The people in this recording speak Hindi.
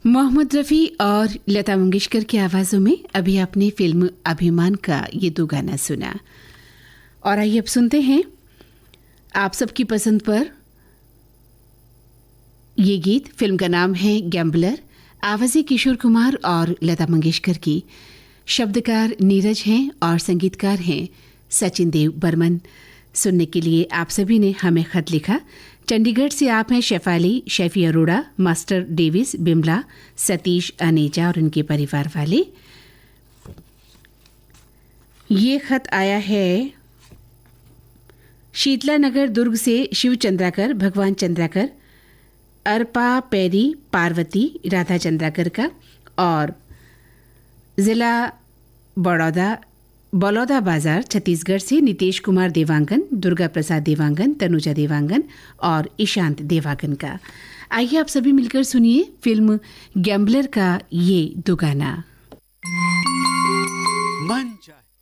मोहम्मद रफ़ी और लता मंगेशकर की आवाज़ों में अभी आपने फिल्म अभिमान का ये दो गाना सुना। और आइए अब सुनते हैं आप सबकी पसंद पर ये गीत। फिल्म का नाम है गैम्बलर। आवाज़ें किशोर कुमार और लता मंगेशकर की। शब्दकार नीरज हैं और संगीतकार हैं सचिन देव बर्मन। सुनने के लिए आप सभी ने हमें खत लिखा। चंडीगढ़ से आप हैं शेफाली, शेफी अरोड़ा, मास्टर डेविस, बिमला, सतीश, अनेजा और उनके परिवार वाले। ये खत आया है शीतला नगर दुर्ग से शिव चंद्राकर, भगवान चंद्राकर, अर्पा पैरी, पार्वती, राधा चंद्राकर का, और जिला बलौदा बाजार छत्तीसगढ़ से नितेश कुमार देवांगन, दुर्गा प्रसाद देवांगन, तनुजा देवांगन और ईशांत देवांगन का। आइए आप सभी मिलकर सुनिए फिल्म गैम्बलर का ये दो गाना। मन चाहे